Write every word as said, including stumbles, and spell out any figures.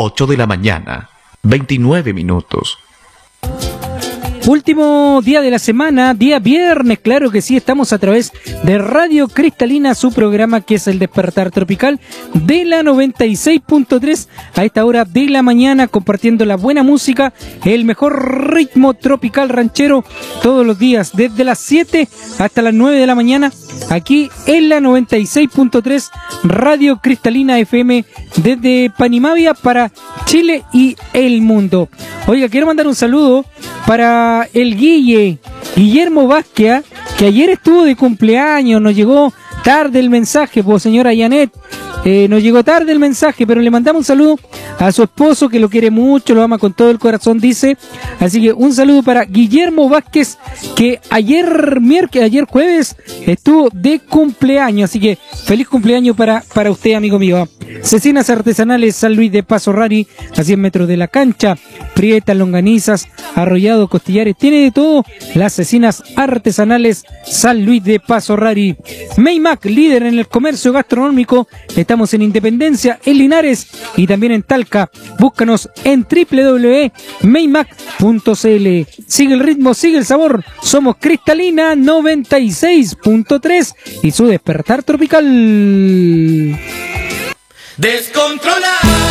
ocho de la mañana, veintinueve minutos. Último día de la semana, día viernes, claro que sí, estamos a través de Radio Cristalina, su programa que es el Despertar Tropical de la noventa y seis punto tres, a esta hora de la mañana, compartiendo la buena música, el mejor ritmo tropical ranchero, todos los días, desde las siete hasta las nueve de la mañana, aquí en la noventa y seis punto tres, Radio Cristalina F M, desde Panimavia para Chile y el mundo. Oiga, quiero mandar un saludo para el Guille, Guillermo Vázquez, que ayer estuvo de cumpleaños, nos llegó tarde el mensaje, pues señora Janet, eh, nos llegó tarde el mensaje, pero le mandamos un saludo a su esposo, que lo quiere mucho, lo ama con todo el corazón, dice. Así que un saludo para Guillermo Vázquez, que ayer miércoles, ayer jueves estuvo de cumpleaños, así que feliz cumpleaños para, para usted, amigo mío. Cecinas artesanales San Luis de Paso Rari, a cien metros de la cancha, prietas, longanizas, arrollado, costillares, tiene de todo. Las cecinas artesanales San Luis de Paso Rari. Maymac, líder en el comercio gastronómico, estamos en Independencia, en Linares y también en Talca. Búscanos en doble u doble u doble u punto maymac punto c l. Sigue el ritmo, sigue el sabor. Somos Cristalina noventa y seis punto tres y su Despertar Tropical. Descontrolado.